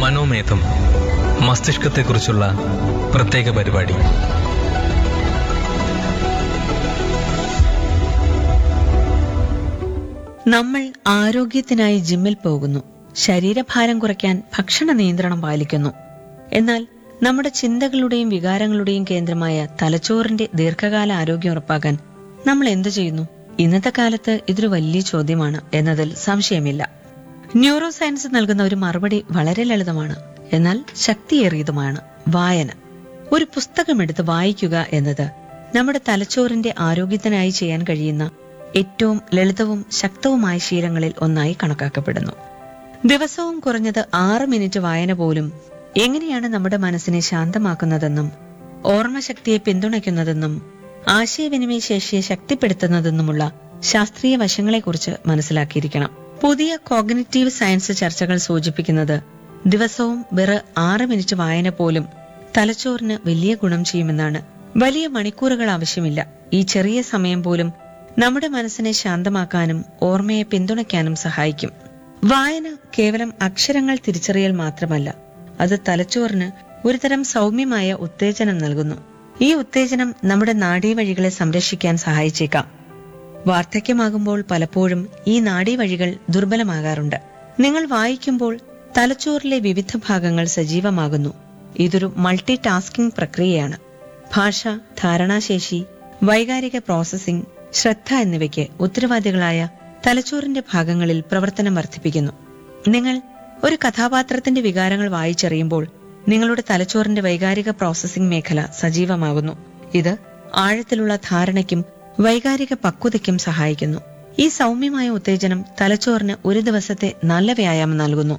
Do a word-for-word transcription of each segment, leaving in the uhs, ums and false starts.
മനോമേധം, മസ്തിഷ്കത്തെക്കുറിച്ചുള്ള പ്രത്യേക പരിപാടി. നമ്മൾ ആരോഗ്യത്തിനായി ജിമ്മിൽ പോകുന്നു, ശരീരഭാരം കുറയ്ക്കാൻ ഭക്ഷണ നിയന്ത്രണം പാലിക്കുന്നു. എന്നാൽ നമ്മുടെ ചിന്തകളുടെയും വികാരങ്ങളുടെയും കേന്ദ്രമായ തലച്ചോറിന്റെ ദീർഘകാല ആരോഗ്യം ഉറപ്പാക്കാൻ നമ്മൾ എന്തു ചെയ്യുന്നു? ഇന്നത്തെ കാലത്ത് ഇതൊരു വലിയ ചോദ്യമാണ് എന്നതിൽ സംശയമില്ല. ന്യൂറോ സയൻസ് നൽകുന്ന ഒരു മറുപടി വളരെ ലളിതമാണ്, എന്നാൽ ശക്തിയേറിയതുമാണ്: വായന. ഒരു പുസ്തകമെടുത്ത് വായിക്കുക എന്നത് നമ്മുടെ തലച്ചോറിന്റെ ആരോഗ്യത്തിനായി ചെയ്യാൻ കഴിയുന്ന ഏറ്റവും ലളിതവും ശക്തവുമായ ശീലങ്ങളിൽ ഒന്നായി കണക്കാക്കപ്പെടുന്നു. ദിവസവും കുറഞ്ഞത് ആറ് മിനിറ്റ് വായന പോലും എങ്ങനെയാണ് നമ്മുടെ മനസ്സിനെ ശാന്തമാക്കുന്നതെന്നും ഓർമ്മശക്തിയെ പിന്തുണയ്ക്കുന്നതെന്നും ആശയവിനിമയ ശേഷിയെ ശക്തിപ്പെടുത്തുന്നതെന്നുമുള്ള ശാസ്ത്രീയ വശങ്ങളെക്കുറിച്ച് മനസ്സിലാക്കിയിരിക്കണം. പുതിയ കോഗ്നിറ്റീവ് സയൻസ് ചർച്ചകൾ സൂചിപ്പിക്കുന്നത് ദിവസവും വെറും ആറ് മിനിറ്റ് വായന പോലും തലച്ചോറിന് വലിയ ഗുണം ചെയ്യുമെന്നാണ്. വലിയ മണിക്കൂറുകൾ ആവശ്യമില്ല. ഈ ചെറിയ സമയം പോലും നമ്മുടെ മനസ്സിനെ ശാന്തമാക്കാനും ഓർമ്മയെ പിന്തുണയ്ക്കാനും സഹായിക്കും. വായന കേവലം അക്ഷരങ്ങൾ തിരിച്ചറിയൽ മാത്രമല്ല, അത് തലച്ചോറിന് ഒരുതരം സൗമ്യമായ ഉത്തേജനം നൽകുന്നു. ഈ ഉത്തേജനം നമ്മുടെ നാഡീവഴികളെ സംരക്ഷിക്കാൻ സഹായിച്ചേക്കാം. വാർദ്ധക്യമാകുമ്പോൾ പലപ്പോഴും ഈ നാഡീവഴികൾ ദുർബലമാകാറുണ്ട്. നിങ്ങൾ വായിക്കുമ്പോൾ തലച്ചോറിലെ വിവിധ ഭാഗങ്ങൾ സജീവമാകുന്നു. ഇതൊരു മൾട്ടി ടാസ്കിംഗ് പ്രക്രിയയാണ്. ഭാഷ, ധാരണാശേഷി, വൈകാരിക പ്രോസസ്സിംഗ്, ശ്രദ്ധ എന്നിവയ്ക്ക് ഉത്തരവാദികളായ തലച്ചോറിന്റെ ഭാഗങ്ങളിൽ പ്രവർത്തനം വർദ്ധിപ്പിക്കുന്നു. നിങ്ങൾ ഒരു കഥാപാത്രത്തിന്റെ വികാരങ്ങൾ വായിച്ചറിയുമ്പോൾ നിങ്ങളുടെ തലച്ചോറിന്റെ വൈകാരിക പ്രോസസ്സിംഗ് മേഖല സജീവമാകുന്നു. ഇത് ആഴത്തിലുള്ള ധാരണയ്ക്കും വൈകാരിക പക്വതയ്ക്കും സഹായിക്കുന്നു. ഈ സൗമ്യമായ ഉത്തേജനം തലച്ചോറിന് ഒരു ദിവസത്തെ നല്ല വ്യായാമം നൽകുന്നു.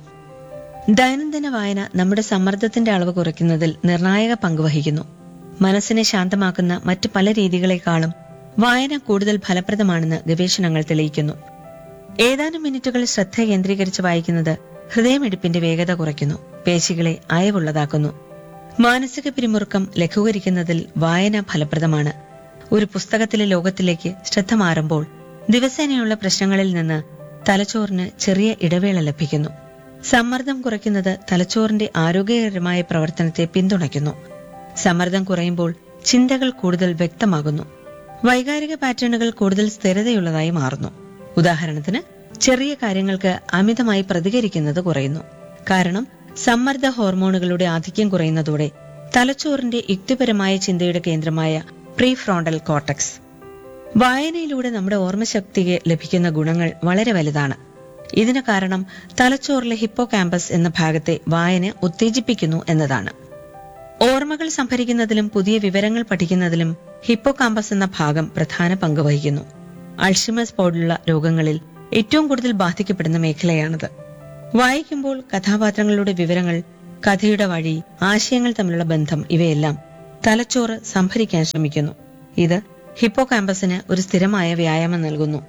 ദൈനംദിന വായന നമ്മുടെ സമ്മർദ്ദത്തിന്റെ അളവ് കുറയ്ക്കുന്നതിൽ നിർണായക പങ്കുവഹിക്കുന്നു. മനസ്സിനെ ശാന്തമാക്കുന്ന മറ്റ് പല രീതികളെക്കാളും വായന കൂടുതൽ ഫലപ്രദമാണെന്ന് ഗവേഷണങ്ങൾ തെളിയിക്കുന്നു. ഏതാനും മിനിറ്റുകൾ ശ്രദ്ധ കേന്ദ്രീകരിച്ച് വായിക്കുന്നത് ഹൃദയമിടിപ്പിന്റെ വേഗത കുറയ്ക്കുന്നു, പേശികളെ അയവുള്ളതാക്കുന്നു. മാനസിക പിരിമുറുക്കം ലഘൂകരിക്കുന്നതിൽ വായന ഫലപ്രദമാണ്. ഒരു പുസ്തകത്തിലെ ലോകത്തിലേക്ക് ശ്രദ്ധ മാറുമ്പോൾ ദിവസേനയുള്ള പ്രശ്നങ്ങളിൽ നിന്ന് തലച്ചോറിന് ചെറിയ ഇടവേള ലഭിക്കുന്നു. സമ്മർദ്ദം കുറയ്ക്കുന്നത് തലച്ചോറിന്റെ ആരോഗ്യകരമായ പ്രവർത്തനത്തെ പിന്തുണയ്ക്കുന്നു. സമ്മർദ്ദം കുറയുമ്പോൾ ചിന്തകൾ കൂടുതൽ വ്യക്തമാകുന്നു. വൈകാരിക പാറ്റേണുകൾ കൂടുതൽ സ്ഥിരതയുള്ളതായി മാറുന്നു. ഉദാഹരണത്തിന്, ചെറിയ കാര്യങ്ങൾക്ക് അമിതമായി പ്രതികരിക്കുന്നത് കുറയുന്നു. കാരണം സമ്മർദ്ദ ഹോർമോണുകളുടെ ആധിക്യം കുറയുന്നതോടെ തലച്ചോറിന്റെ യുക്തിപരമായ ചിന്തയുടെ കേന്ദ്രമായ പ്രീ ഫ്രോണ്ടൽ കോർട്ടക്സ്. വായനയിലൂടെ നമ്മുടെ ഓർമ്മശക്തിക്ക് ലഭിക്കുന്ന ഗുണങ്ങൾ വളരെ വലുതാണ്. ഇതിന് കാരണം തലച്ചോറിലെ ഹിപ്പോ കാമ്പസ് എന്ന ഭാഗത്തെ വായന ഉത്തേജിപ്പിക്കുന്നു എന്നതാണ്. ഓർമ്മകൾ സംഭരിക്കുന്നതിലും പുതിയ വിവരങ്ങൾ പഠിക്കുന്നതിലും ഹിപ്പോ കാമ്പസ് എന്ന ഭാഗം പ്രധാന പങ്ക് വഹിക്കുന്നു. അൾഷിമേഴ്സ് പോലുള്ള രോഗങ്ങളിൽ ഏറ്റവും കൂടുതൽ ബാധിക്കപ്പെടുന്ന മേഖലയാണിത്. വായിക്കുമ്പോൾ കഥാപാത്രങ്ങളുടെ വിവരങ്ങൾ, കഥയുടെ വഴി, ആശയങ്ങൾ തമ്മിലുള്ള ബന്ധം ഇവയെല്ലാം തലച്ചോറ് സംഭരിക്കാൻ ശ്രമിക്കുന്നു. ഇത് ഹിപ്പോ കാമ്പസിന് ഒരു സ്ഥിരമായ വ്യായാമം നൽകുന്നു.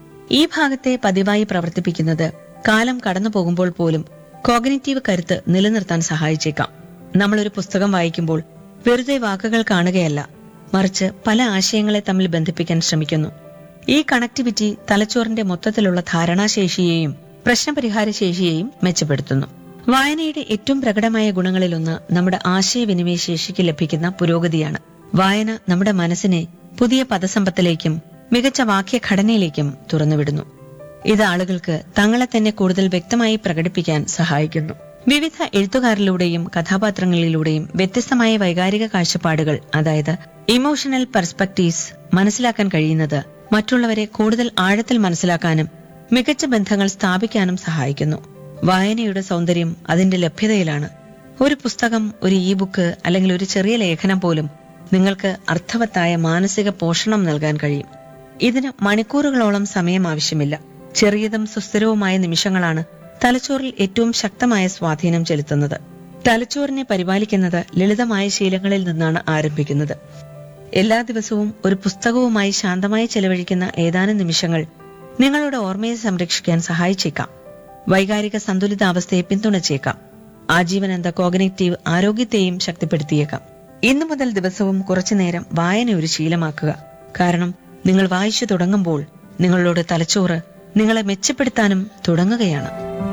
ഈ ഭാഗത്തെ പതിവായി പ്രവർത്തിപ്പിക്കുന്നത് കാലം കടന്നു പോകുമ്പോൾ പോലും കോഗ്നിറ്റീവ് കരുത്ത് നിലനിർത്താൻ സഹായിച്ചേക്കാം. നമ്മളൊരു പുസ്തകം വായിക്കുമ്പോൾ വെറുതെ വാക്കുകൾ കാണുകയല്ല, മറിച്ച് പല ആശയങ്ങളെ തമ്മിൽ ബന്ധിപ്പിക്കാൻ ശ്രമിക്കുന്നു. ഈ കണക്ടിവിറ്റി തലച്ചോറിന്റെ മൊത്തത്തിലുള്ള ധാരണാശേഷിയെയും പ്രശ്നപരിഹാര ശേഷിയെയും മെച്ചപ്പെടുത്തുന്നു. വായനയുടെ ഏറ്റവും പ്രകടമായ ഗുണങ്ങളിലൊന്ന് നമ്മുടെ ആശയവിനിമയ ശേഷിക്ക് ലഭിക്കുന്ന പുരോഗതിയാണ്. വായന നമ്മുടെ മനസ്സിനെ പുതിയ പദസമ്പത്തിലേക്കും മികച്ച വാക്യഘടനയിലേക്കും തുറന്നുവിടുന്നു. ഇത് ആളുകൾക്ക് തങ്ങളെ തന്നെ കൂടുതൽ വ്യക്തമായി പ്രകടിപ്പിക്കാൻ സഹായിക്കുന്നു. വിവിധ എഴുത്തുകാരിലൂടെയും കഥാപാത്രങ്ങളിലൂടെയും വ്യത്യസ്തമായ വൈകാരിക കാഴ്ചപ്പാടുകൾ, അതായത് ഇമോഷണൽ പെർസ്പെക്ടീവ്സ് മനസ്സിലാക്കാൻ കഴിയുന്നത് മറ്റുള്ളവരെ കൂടുതൽ ആഴത്തിൽ മനസ്സിലാക്കാനും മികച്ച ബന്ധങ്ങൾ സ്ഥാപിക്കാനും സഹായിക്കുന്നു. വായനയുടെ സൗന്ദര്യം അതിന്റെ ലഭ്യതയിലാണ്. ഒരു പുസ്തകം, ഒരു ഇ ബുക്ക് അല്ലെങ്കിൽ ഒരു ചെറിയ ലേഖനം പോലും നിങ്ങൾക്ക് അർത്ഥവത്തായ മാനസിക പോഷണം നൽകാൻ കഴിയും. ഇതിന് മണിക്കൂറുകളോളം സമയം ആവശ്യമില്ല. ചെറിയതും സുസ്ഥിരവുമായ നിമിഷങ്ങളാണ് തലച്ചോറിൽ ഏറ്റവും ശക്തമായ സ്വാധീനം ചെലുത്തുന്നത്. തലച്ചോറിനെ പരിപാലിക്കുന്നത് ലളിതമായ ശീലങ്ങളിൽ നിന്നാണ് ആരംഭിക്കുന്നത്. എല്ലാ ദിവസവും ഒരു പുസ്തകവുമായി ശാന്തമായി ചെലവഴിക്കുന്ന ഏതാനും നിമിഷങ്ങൾ നിങ്ങളുടെ ഓർമ്മയെ സംരക്ഷിക്കാൻ സഹായിച്ചേക്കാം. വൈകാരിക സന്തുലിതാവസ്ഥയെ പിന്തുണച്ചേക്കാം. ആജീവനാന്ത കോഗ്നിറ്റീവ് ആരോഗ്യത്തെയും ശക്തിപ്പെടുത്തിയേക്കാം. ഇന്നു മുതൽ ദിവസവും കുറച്ചുനേരം വായന ഒരു ശീലമാക്കുക. കാരണം നിങ്ങൾ വായിച്ചു തുടങ്ങുമ്പോൾ നിങ്ങളോട് തലച്ചോറ് നിങ്ങളെ മെച്ചപ്പെടുത്താനും തുടങ്ങുകയാണ്.